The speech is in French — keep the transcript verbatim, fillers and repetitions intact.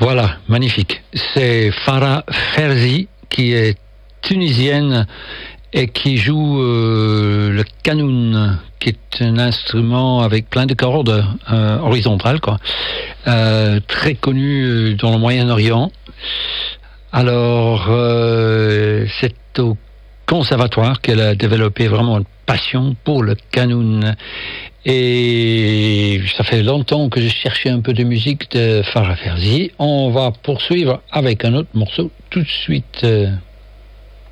Voilà, magnifique. C'est Farah Ferzi qui est tunisienne et qui joue euh, le qanun, qui est un instrument avec plein de cordes euh, horizontales, quoi. Euh, très connu dans le Moyen-Orient. Alors, euh, c'est au conservatoire qu'elle a développé vraiment une passion pour le qanun. Et ça fait longtemps que je cherchais un peu de musique de Farah Ferzi. On va poursuivre avec un autre morceau tout de suite.